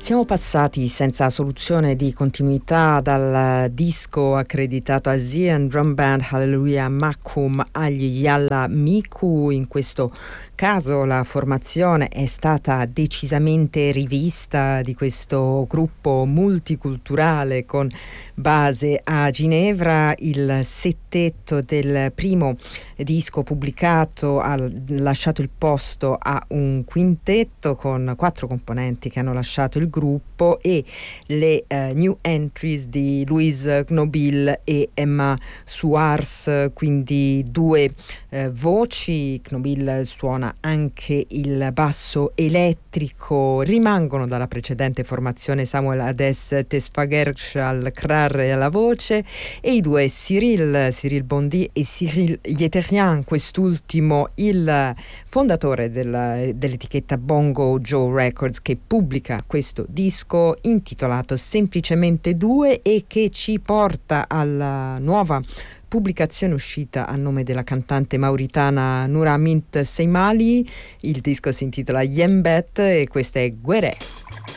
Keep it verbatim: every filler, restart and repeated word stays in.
Siamo passati senza soluzione di continuità dal disco accreditato a Zion Drum Band Hallelujah Makum agli Yalla Miku. In questo caso la formazione è stata decisamente rivista di questo gruppo multiculturale con base a Ginevra. Il settetto del primo disco pubblicato ha lasciato il posto a un quintetto con quattro componenti che hanno lasciato il gruppo e le uh, new entries di Louise Knobil e Emma Suars, quindi due uh, voci. Knobil suona anche il basso elettrico. Rimangono dalla precedente formazione Samuel Hades Tesfagersh al crar e alla voce e i due Cyril, Cyril Bondy e Cyril Yeterian, quest'ultimo il fondatore del, dell'etichetta Bongo Joe Records, che pubblica questo disco intitolato semplicemente Due e che ci porta alla nuova pubblicazione uscita a nome della cantante mauritana Noura Mint Seimali. Il disco si intitola Yembet e questa è Guerè.